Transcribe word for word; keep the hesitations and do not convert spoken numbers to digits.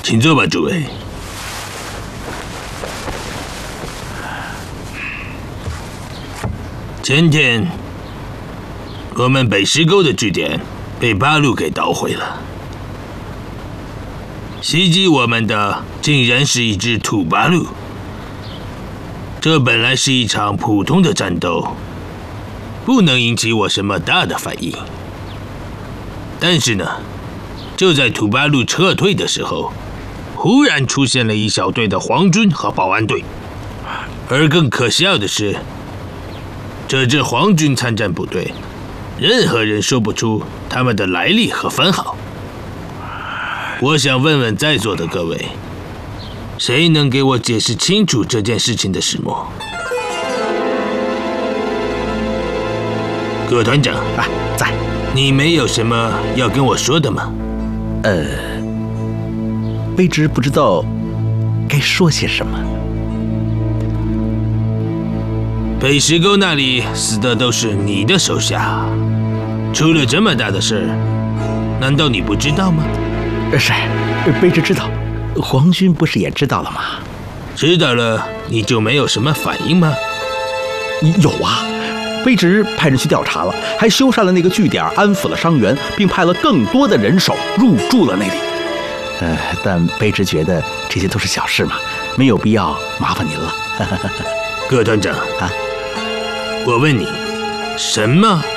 请坐吧，诸位。前天，我们北石沟的据点被八路给捣毁了。袭击我们的竟然是一只土八路。这本来是一场普通的战斗，不能引起我什么大的反应。但是呢，就在土八路撤退的时候，忽然出现了一小队的皇军和保安队。而更可笑的是，这支皇军参战部队，任何人说不出他们的来历和番号。我想问问在座的各位，谁能给我解释清楚这件事情的始末？葛团长啊，在。 你没有什么要跟我说的吗？ 呃，卑职不知道该说些什么。 北石沟那里死的都是你的手下，出了这么大的事，难道你不知道吗？ 是，卑职知道。皇军不是也知道了吗？ 知道了，你就没有什么反应吗？ 有啊，卑职派人去调查了，还修缮了那个据点，安抚了伤员，并派了更多的人手入驻了那里。呃，但卑职觉得这些都是小事嘛，没有必要麻烦您了。 葛团长啊， 我问你，什么